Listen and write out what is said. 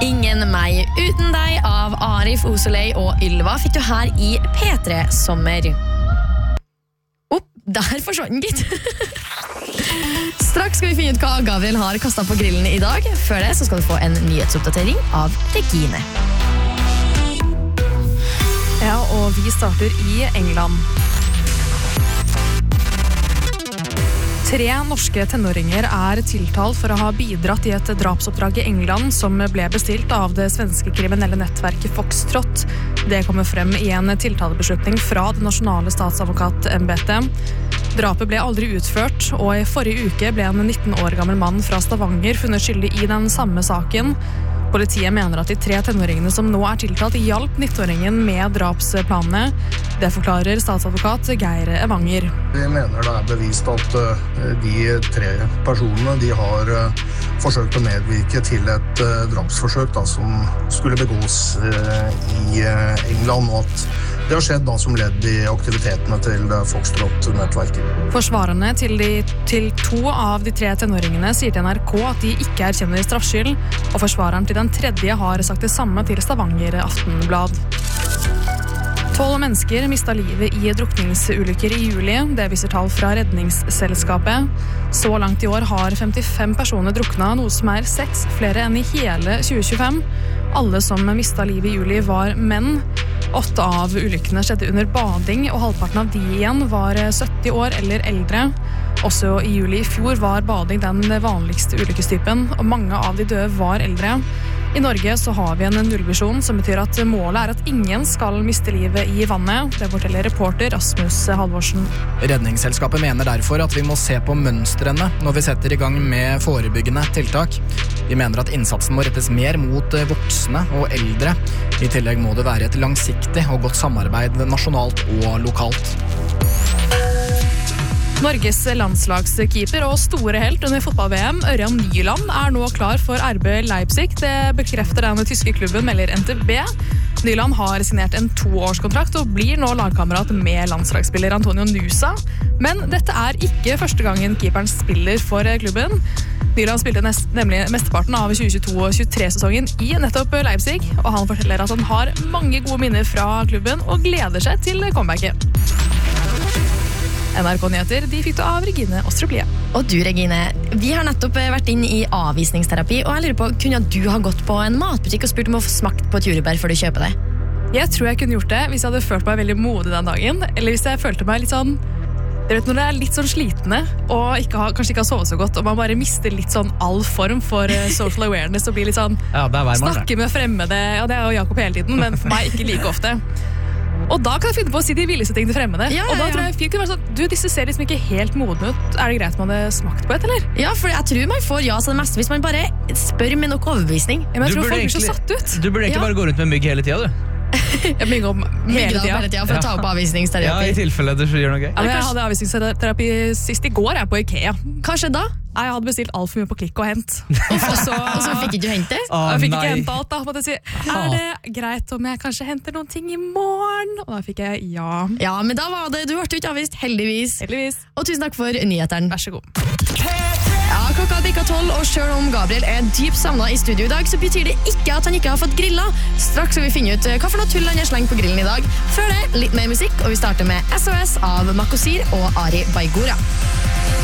Ingen meg uten deg av Arif Osolei og Ylva fikk du her i P3 Sommer. Der forsvant den, gitt. Straks skal vi finne ut hva Gabriel har kastet på grillen i dag. Før det så skal du få en nyhetsoppdatering av Regine. Ja, og vi starter i England. 3 norske tenåringer er tiltalt for å ha bidratt i et drapsoppdrag i England som ble bestilt av det svenske kriminelle nettverket Foxtrot. Det kommer frem i en tiltalebeslutning fra det nasjonale statsadvokatembetet. Drapet ble aldri utført, og i forrige uke ble en 19 år gammel mann fra Stavanger funnet skyldig i den samme saken. Politiet mener at de 3 tenåringene som nå er tiltalt hjalp 19-åringen med drapsplanene. Det forklarer statsadvokat Geir Evanger. Vi mener det er bevist at de 3 personene de har forsøkt å medvirke til et drapsforsøk som skulle begås i England, og at det har skjedd som ledd i aktivitetene til Foxtrot-nettverket. Forsvarerne til 2 av de 3 tenåringene sier til NRK at de ikke erkjenner straffskyld, og forsvareren til den 3. har sagt det samme til Stavanger Aftenblad. 12 mennesker mistet livet i drukningsulykker i juli, det viser tall fra Redningsselskapet. Så langt i år har 55 personer druknet, noe som er 6 flere enn i hele 2025. Alle som mistet livet i juli var menn. 8 av ulykkene skjedde under bading, og halvparten av de igjen var 70 år eller eldre. Også i juli i fjor var bading den vanligste ulykkestypen, og mange av de døde var eldre. I Norge så har vi en nullvisjon, som betyr at målet er at ingen skal miste livet i vannet. Det forteller reporter Rasmus Halvorsen. Redningsselskapet mener derfor at vi må se på mønstrene når vi setter i gang med forebyggende tiltak. De mener at innsatsen må rettes mer mot voksne og eldre. I tillegg må det være et langsiktig og godt samarbeid nasjonalt og lokalt. Norges landslagskeeper og store helt under fotball-VM, Ørjan Nyland, er nå klar for RB Leipzig. Det bekrefter den tyske klubben, melder NTB. Nyland har signert en 2-årskontrakt og blir nå lagkamerat med landslagsspiller Antonio Nusa. Men dette er ikke første gangen keeperen spiller for klubben. Nyland spilte nemlig mesteparten av 2022-23-sesongen i nettopp Leipzig, og han forteller at han har mange gode minner fra klubben og gleder seg til comebacket. NRK-nyheter, de fikk du av Regine Ostruplia. Og du, Regine, vi har nettopp vært inn i avvisningsterapi, og jeg lurer på, kunne du ha gått på en matbutikk og spurt om å få smakt på et jordbær før du kjøper det? Jeg tror jeg kunne gjort det hvis jeg hadde følt meg veldig modig den dagen, eller hvis jeg følte meg litt sånn, dere vet når det er litt sånn slitende, og kanskje ikke har sovet så godt, og man bare mister litt sånn all form for social awareness, og blir litt sånn, snakke med fremmede, ja det er jo Jakob hele tiden, men for meg ikke like ofte. Og da kan jeg finne på å si de villeste ting til fremmede. Og da tror jeg fint kunne være sånn, du, disse ser liksom ikke helt modne ut. Er det greit man hadde smakt på et, eller? Ja, for jeg tror man får ja til det meste hvis man bare spør med nok overbevisning. Ja, men jeg tror folk blir så satt ut. Du burde egentlig bare gå rundt med mygg hele tiden, du. Jeg mygger om hele tiden for å ta opp avvisningsterapi. Ja, i tilfelle du gjør noe gøy. Ja, men jeg hadde avvisningsterapi sist i går, jeg på Ikea. Hva skjedde da? Jeg hadde bestilt alt for mye på klikk og hent. Og så fikk ikke du hente? Jeg fikk ikke hente alt da. Måtte jeg si, er det greit om jeg kanskje henter noen ting i morgen? Og da fikk jeg ja. Ja, men da var det, du ble ikke avvist, heldigvis. Og tusen takk for nyheteren. Vær så god. Ja, klokka bikka 12, og selv om Gabriel er dypt savnet i studio i dag, så betyr det ikke at han ikke har fått grilla. Straks skal vi finne ut hva for noe tull han har slengt på grillen i dag. Før det, litt mer musikk, og vi starter med SOS av Makosir og Ari Baigora.